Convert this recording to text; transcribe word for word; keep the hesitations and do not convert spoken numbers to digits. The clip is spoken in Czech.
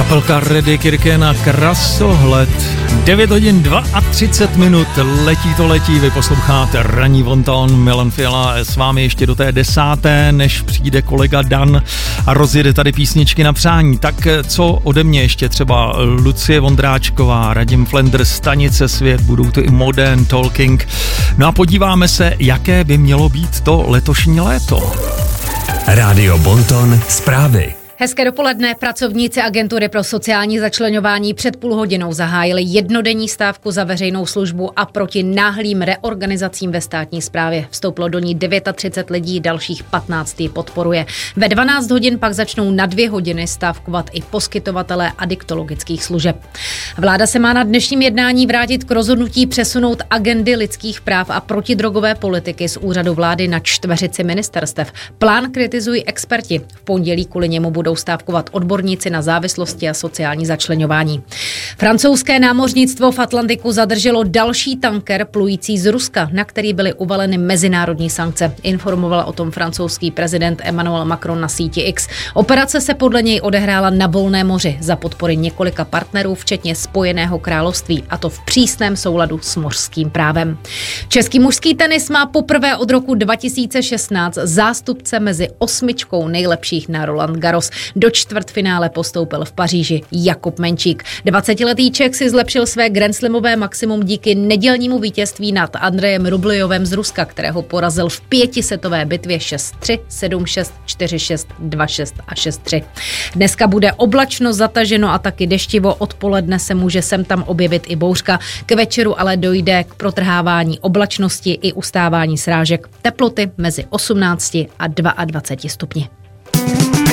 Kapelka Ready Kirken a Krasohled. devět hodin třicet dva minut, letí to letí, vy posloucháte Ranní Bonton, Milan Fiala s vámi ještě do té desáté, než přijde kolega Dan a rozjede tady písničky na přání. Tak co ode mě ještě třeba Lucie Vondráčková, Radim Flender, Stanice Svět, budou to i Modern Talking. No a podíváme se, jaké by mělo být to letošní léto. Rádio Bonton, zprávy. Hezké dopoledne. Pracovníci agentury pro sociální začleňování před půl hodinou zahájili jednodenní stávku za veřejnou službu a proti náhlým reorganizacím ve státní správě. Vstoupilo do ní třicet devět lidí, dalších patnáct ji podporuje. Ve dvanáct hodin pak začnou na dvě hodiny stávkovat i poskytovatelé adiktologických služeb. Vláda se má na dnešním jednání vrátit k rozhodnutí přesunout agendy lidských práv a protidrogové politiky z úřadu vlády na čtveřici ministerstev. Plán kritizují experti. V pondělí kvůli němu budou stávkovat odborníci na závislosti a sociální začleňování. Francouzské námořnictvo v Atlantiku zadrželo další tanker plující z Ruska, na který byly uvaleny mezinárodní sankce. Informoval o tom francouzský prezident Emmanuel Macron na síti X. Operace se podle něj odehrála na volném moři za podpory několika partnerů, včetně Spojeného království, a to v přísném souladu s mořským právem. Český mužský tenis má poprvé od roku dva tisíce šestnáct zástupce mezi osmičkou nejlepších na Roland Garros. Do čtvrtfinále postoupil v Paříži Jakub Menčík. dvacetiletý Čech si zlepšil své grandslamové maximum díky nedělnímu vítězství nad Andrejem Rubljovem z Ruska, kterého porazil v pětisetové bitvě šest tři, sedm šest, čtyři šest, dva šest a šest tři. Dneska bude oblačno, zataženo a taky deštivo. Odpoledne se může sem tam objevit i bouřka. K večeru ale dojde k protrhávání oblačnosti i ustávání srážek. Teploty mezi osmnácti a dvaceti dvěma stupni.